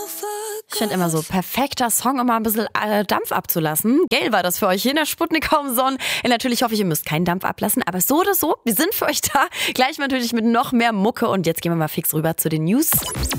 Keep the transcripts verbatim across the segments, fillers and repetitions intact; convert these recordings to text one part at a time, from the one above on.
Ich finde immer so, perfekter Song, um mal ein bisschen äh, Dampf abzulassen. Gell war das für euch hier in der Sputnik Homezone. Und natürlich hoffe ich, ihr müsst keinen Dampf ablassen. Aber so oder so, wir sind für euch da. Gleich natürlich mit noch mehr Mucke. Und jetzt gehen wir mal fix rüber zu den News.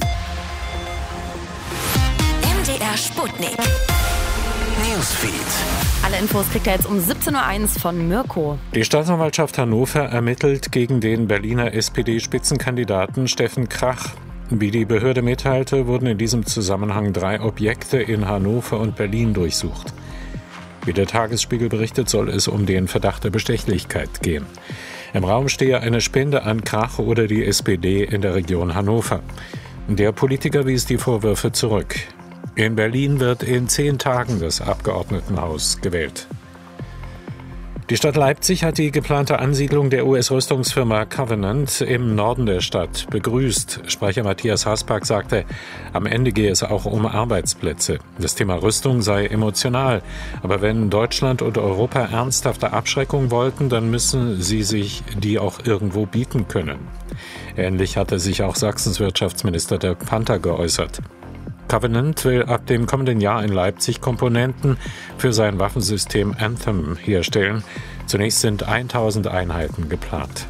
M D R Sputnik Newsfeed. Alle Infos kriegt ihr jetzt um siebzehn Uhr eins von Mirko. Die Staatsanwaltschaft Hannover ermittelt gegen den Berliner S P D-Spitzenkandidaten Steffen Krach. Wie die Behörde mitteilte, wurden in diesem Zusammenhang drei Objekte in Hannover und Berlin durchsucht. Wie der Tagesspiegel berichtet, soll es um den Verdacht der Bestechlichkeit gehen. Im Raum stehe eine Spende an Krach oder die S P D in der Region Hannover. Der Politiker wies die Vorwürfe zurück. In Berlin wird in zehn Tagen das Abgeordnetenhaus gewählt. Die Stadt Leipzig hat die geplante Ansiedlung der U S-Rüstungsfirma Covenant im Norden der Stadt begrüßt. Sprecher Matthias Haspack sagte, am Ende gehe es auch um Arbeitsplätze. Das Thema Rüstung sei emotional. Aber wenn Deutschland und Europa ernsthafte Abschreckung wollten, dann müssen sie sich die auch irgendwo bieten können. Ähnlich hatte sich auch Sachsens Wirtschaftsminister Dirk Panther geäußert. Covenant will ab dem kommenden Jahr in Leipzig Komponenten für sein Waffensystem Anthem herstellen. Zunächst sind tausend Einheiten geplant.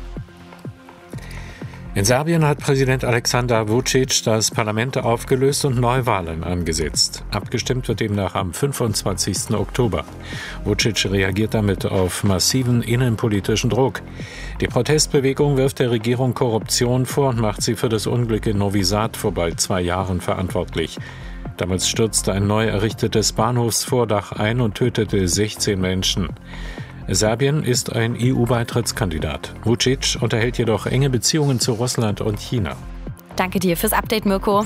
In Serbien hat Präsident Aleksandar Vučić das Parlament aufgelöst und Neuwahlen angesetzt. Abgestimmt wird demnach am fünfundzwanzigsten Oktober. Vučić reagiert damit auf massiven innenpolitischen Druck. Die Protestbewegung wirft der Regierung Korruption vor und macht sie für das Unglück in Novi Sad vor bald zwei Jahren verantwortlich. Damals stürzte ein neu errichtetes Bahnhofsvordach ein und tötete sechzehn Menschen. Serbien ist ein E U-Beitrittskandidat. Vučić unterhält jedoch enge Beziehungen zu Russland und China. Danke dir fürs Update, Mirko.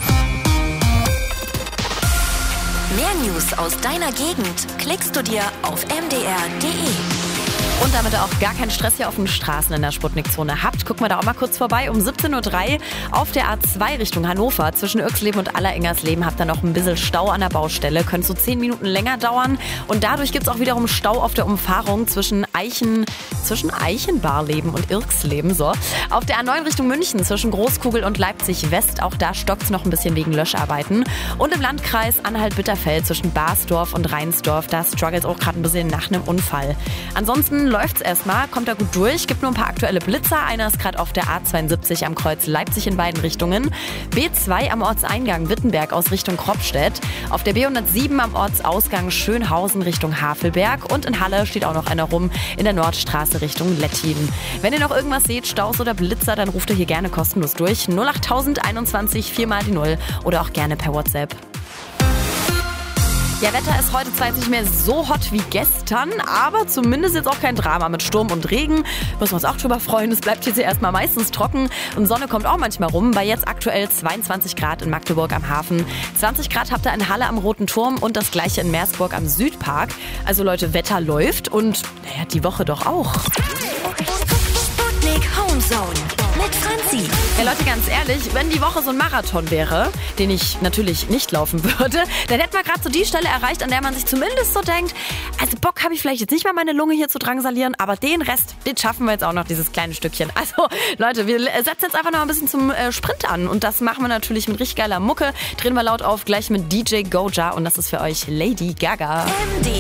Mehr News aus deiner Gegend klickst du dir auf m d r punkt d e. Und damit ihr auch gar keinen Stress hier auf den Straßen in der Sputnik-Zone habt, gucken wir da auch mal kurz vorbei. Um siebzehn Uhr drei auf der A zwei Richtung Hannover. Zwischen Irxleben und Allerengersleben habt ihr noch ein bisschen Stau an der Baustelle. Könnte so zehn Minuten länger dauern. Und dadurch gibt es auch wiederum Stau auf der Umfahrung zwischen Eichen, zwischen Eichenbarleben und Irxleben. So. Auf der A neun Richtung München zwischen Großkugel und Leipzig-West. Auch da stockt es noch ein bisschen wegen Löscharbeiten. Und im Landkreis Anhalt-Bitterfeld zwischen Basdorf und Reinsdorf. Da struggelt es auch gerade ein bisschen nach einem Unfall. Ansonsten läuft's erstmal, kommt da gut durch, gibt nur ein paar aktuelle Blitzer. Einer ist gerade auf der A zweiundsiebzig am Kreuz Leipzig in beiden Richtungen. B zwei am Ortseingang Wittenberg aus Richtung Kropstedt. Auf der B hundertsieben am Ortsausgang Schönhausen Richtung Havelberg. Und in Halle steht auch noch einer rum in der Nordstraße Richtung Lettin. Wenn ihr noch irgendwas seht, Staus oder Blitzer, dann ruft ihr hier gerne kostenlos durch. null acht einundzwanzig vier mal die null oder auch gerne per WhatsApp. Ja, Wetter ist heute zwar jetzt nicht mehr so hot wie gestern, aber zumindest jetzt auch kein Drama mit Sturm und Regen. Müssen wir uns auch drüber freuen. Es bleibt jetzt hier erstmal meistens trocken und Sonne kommt auch manchmal rum. Bei jetzt aktuell zweiundzwanzig Grad in Magdeburg am Hafen. zwanzig Grad habt ihr in Halle am Roten Turm und das gleiche in Meersburg am Südpark. Also Leute, Wetter läuft und naja, die Woche doch auch. Sputnik Homezone mit Franzi. Ja Leute, ganz ehrlich, wenn die Woche so ein Marathon wäre, den ich natürlich nicht laufen würde, dann hätten wir gerade so die Stelle erreicht, an der man sich zumindest so denkt, also Bock habe ich vielleicht jetzt nicht mal meine Lunge hier zu drangsalieren, aber den Rest, den schaffen wir jetzt auch noch, dieses kleine Stückchen. Also Leute, wir setzen jetzt einfach noch ein bisschen zum äh, Sprint an und das machen wir natürlich mit richtig geiler Mucke. Drehen wir laut auf, gleich mit D J Goja und das ist für euch Lady Gaga. M D